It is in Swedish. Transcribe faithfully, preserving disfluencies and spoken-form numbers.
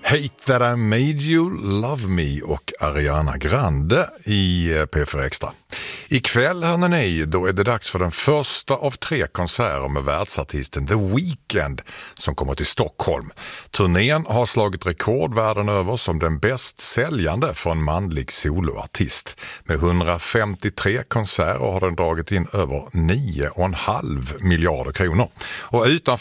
Hate That I Made You, Love Me och Ariana Grande i P fyra Extra. Ikväll, hörni ni, då är det dags för den första av tre konserter med världsartisten The Weeknd som kommer till Stockholm. Turnén har slagit rekord världen över som den bäst säljande för en manlig soloartist. Med hundrafemtiotre konserter har den dragit in över nio komma fem miljarder kronor. Och utanför